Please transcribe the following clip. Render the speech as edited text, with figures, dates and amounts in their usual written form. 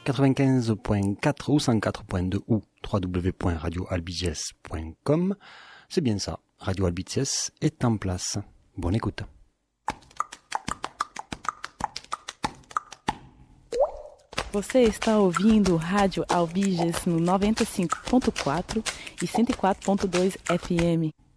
95.4 ou 104.2 ou www.radioalbiges.com. C'est bien ça, Radio Albiges est en place. Bonne écoute. Você está ouvindo Rádio Albiges no 95.4 e 104.2 FM.